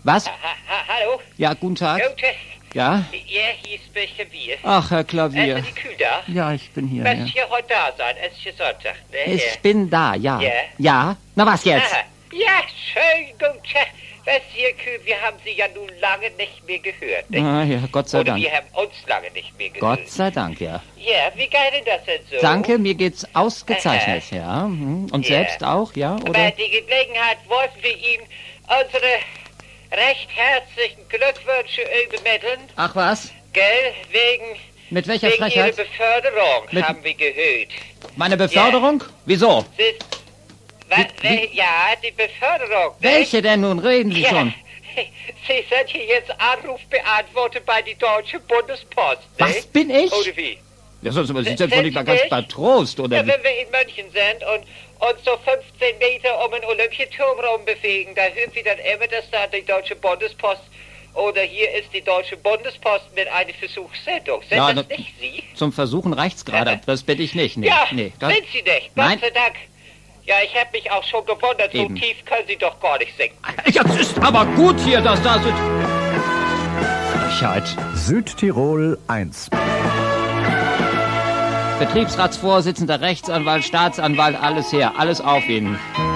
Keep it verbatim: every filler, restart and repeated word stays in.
Was? Ha, ha, hallo? Ja, guten Tag. Gute. Ja? Ja, hier ist ein Klavier. Ach, Herr Klavier. Ist die Kühl da? Ja, ich bin hier. Wirst Ja. hier heute da sein? Es ist hier Sonntag, ne? Ich Ja. bin da, ja. Ja? Ja? Na, was jetzt? Aha. Ja, schön, gut. Was hier, Kühl, wir haben Sie ja nun lange nicht mehr gehört, ne? Ah, ja, Gott sei Oder Dank. wir haben uns lange nicht mehr gehört. Gott sei Dank, ja. Ja, wie geil denn das denn so? Danke, mir geht's ausgezeichnet, ja. Mhm. Und Ja. selbst auch, ja, Bei oder? der Gelegenheit wollten wir ihm unsere recht herzlichen Glückwünsche übermitteln. Ach was? Gell, wegen, Mit welcher wegen Ihrer Frechheit? Beförderung, Mit- haben wir gehört. Meine Beförderung? Wieso? Sie, was, Wie- wie- ja, die Beförderung. ne? Welche denn nun? Reden Sie Ja, schon. Sie sind hier jetzt Anrufbeantworter bei die Deutsche Bundespost, ne? Was bin ich? Oder wie? Ja, sonst aber sind Sind Sie wohl nicht mal ganz Sie bei Trost, oder Ja, wie? wenn wir in München sind und uns so fünfzehn Meter um den Olympiaturm rumbewegen, da hören wir dann immer, dass da die Deutsche Bundespost oder hier ist die Deutsche Bundespost mit einer Versuchssendung. Sind Ja, das na- nicht Sie? Zum Versuchen reicht's gerade. Das bin ich nicht. Nee, ja, nee. Das, sind Sie nicht. Nein. Gott sei Dank. Ja, ich habe mich auch schon gewundert, Eben. so tief können Sie doch gar nicht singen. Jetzt ist aber gut hier, dass da so... Frechheit. Südtirol eins. Betriebsratsvorsitzender, Rechtsanwalt, Staatsanwalt, alles her. Alles auf Ihnen.